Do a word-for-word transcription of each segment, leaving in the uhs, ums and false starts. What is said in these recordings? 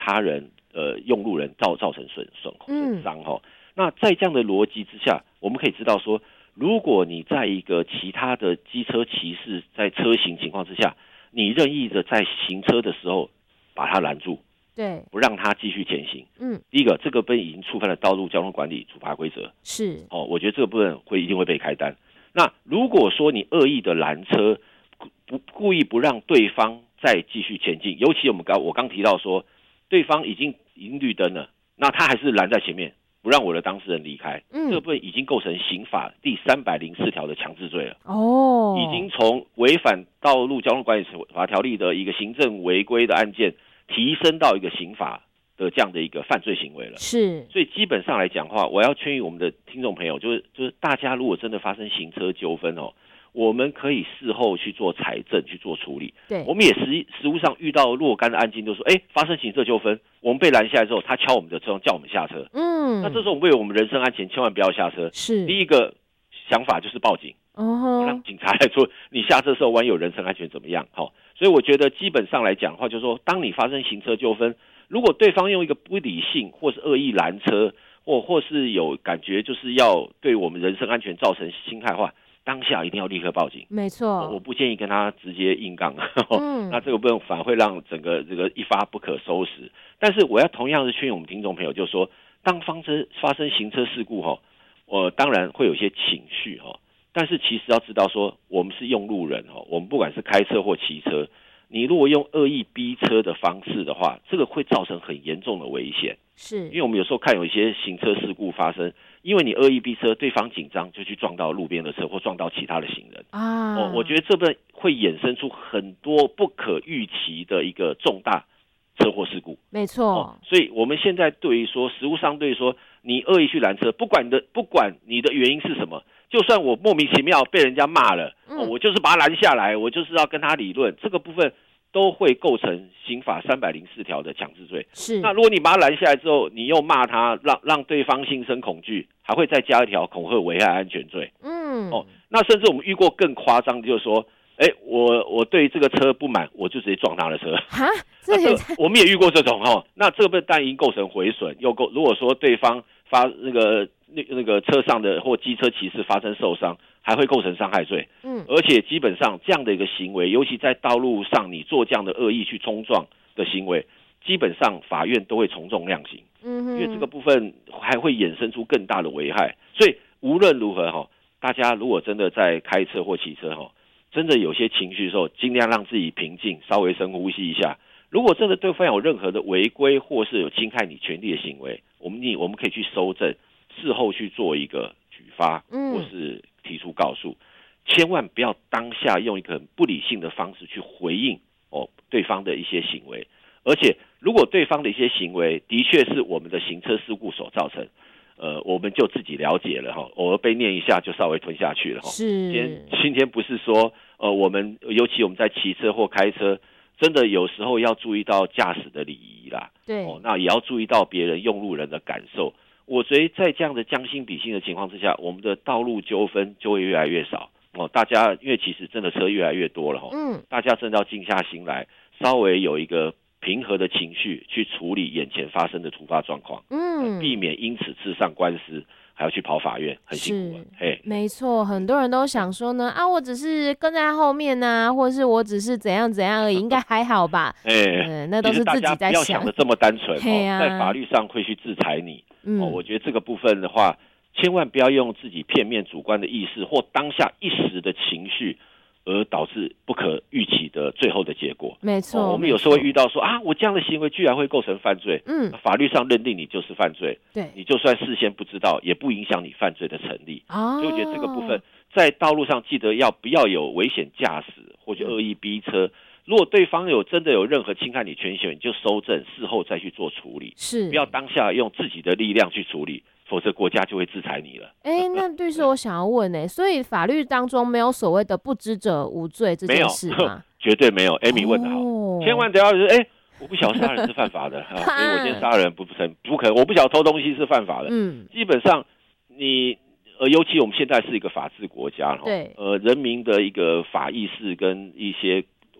他人呃用路人造造成损损损伤哈。那在这样的逻辑之下，我们可以知道说，如果你在一个其他的机车骑士在车行情况之下，你任意的在行车的时候把他拦住， 对， 不让他继续前行。 嗯， 第一个，这个部分已经触犯了道路交通管理处罚规则， 是哦，我觉得这个部分会一定会被开单。那如果说你恶意的拦车，不故意不让对方再继续前进，尤其我们刚我刚提到说，对方已经已经绿灯了，那他还是拦在前面，不让我的当事人离开，嗯，这个部分已经构成刑法第三百零四条的强制罪了。哦，已经从违反道路交通管理处罚条例的一个行政违规的案件，提升到一个刑法的这样的一个犯罪行为了。 是， 所以基本上来讲的话，我要劝喻我们的听众朋友，就是就是大家如果真的发生行车纠纷哦，我们可以事后去做财政去做处理。 对， 我们也实实务上遇到若干的案件，就说，哎，发生行车纠纷，我们被拦下来之后，他敲我们的车，叫我们下车。嗯，那这时候为了我们人身安全，千万不要下车。 是， 第一个想法就是报警，哦，让警察来说，你下车的时候万一有人身安全怎么样？好，所以我觉得基本上来讲的话，就是说，当你发生行车纠纷，如果对方用一个不理性或是恶意拦车，或或是有感觉就是要对我们人身安全造成侵害的话，当下一定要立刻报警。 没错， 我不建议跟他直接硬杠，嗯，那这个部分反而会让整个这个一发不可收拾。但是我要同样是劝我们听众朋友，就是说，当发生发生行车事故哈，呃，当然会有一些情绪哈，但是其实要知道说，我们是用路人哈，我们不管是开车或骑车，你如果用恶意逼车的方式的话，这个会造成很严重的危险。 是， 因为我们有时候看有一些行车事故发生，因为你恶意逼车，对方紧张就去撞到路边的车或撞到其他的行人啊。哦，我觉得这边会衍生出很多不可预期的一个重大车祸事故。 没错，哦， 所以我们现在对于说，实务上对于说，你恶意去拦车，不管你的不管你的原因是什么，就算我莫名其妙被人家骂了，嗯哦，我就是把他拦下来，我就是要跟他理论，这个部分都会构成刑法三百零四条的强制罪。 是， 那如果你把他拦下来之后，你又骂他，让让对方心生恐惧，还会再加一条恐吓危害安全罪。嗯，哦，那甚至我们遇过更夸张的，就是说，哎，我我对这个车不满，我就直接撞他的车。 哈，这也太…… 我们也遇过这种哦。那这个被但已经构成毁损，又构如果说对方发那个那那个车上的或机车骑士发生受伤，还会构成伤害罪。嗯，而且基本上这样的一个行为，尤其在道路上你做这样的恶意去冲撞的行为，基本上法院都会从重量刑。嗯，因为这个部分还会衍生出更大的危害。所以无论如何哈，大家如果真的在开车或骑车哈，真的有些情绪的时候，尽量让自己平静，稍微深呼吸一下。如果真的对方有任何的违规或是有侵害你权利的行为，我们你我们可以去搜证，事后去做一个举发，或是提出告诉。千万不要当下用一个很不理性的方式去回应哦对方的一些行为，而且如果对方的一些行为的确是我们的行车事故所造成，呃，我们就自己了解了哈，偶尔被念一下就稍微吞下去了哈。 是， 今天今天不是说呃我们尤其我们在骑车或开车，真的有时候要注意到驾驶的礼仪啦， 对， 哦，那也要注意到别人用路人的感受。我觉得在这样的将心比心的情况之下，我们的道路纠纷就会越来越少哦。大家因为其实真的车越来越多了哈，嗯，大家真的要静下心来，稍微有一个平和的情绪去处理眼前发生的突发状况，嗯，避免因此吃上官司，还要去跑法院，很辛苦啊。嘿， 没错，很多人都想说呢，啊，我只是跟在后面呐、啊，或者是我只是怎样怎样而已，应该还好吧？哎、嗯，那都是自己在想。 大家不要想的这么单纯哦，啊、在法律上会去制裁你。嗯、哦，我觉得这个部分的话，千万不要用自己片面主观的意识或当下一时的情绪，而导致不可预期的最后的结果。 没错、 哦，我们有时候会遇到说啊，我这样的行为居然会构成犯罪，嗯，法律上认定你就是犯罪， 对， 你就算事先不知道，也不影响你犯罪的成立。哦，所以我觉得这个部分在道路上记得要不要有危险驾驶或者恶意逼车。嗯，如果对方有真的有任何侵害你权益，你就搜证，事后再去做处理， 是不要当下用自己的力量去处理，否则国家就会制裁你了。 哎、欸，那律师，我想要问呢、欸，所以法律当中没有所谓的不知者无罪这件事吗？ 绝对没有。Amy 问得好，哦、千万不要是哎、欸，我不晓得杀人是犯法的啊，所以我今天杀人不成不可能，我不晓得偷东西是犯法的。嗯，基本上你呃，尤其我们现在是一个法治国家， 对， 呃，人民的一个法意识跟一些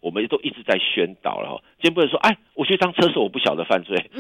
我们都一直在宣导了哈，今天不能说哎，我去当车手我不晓得犯罪，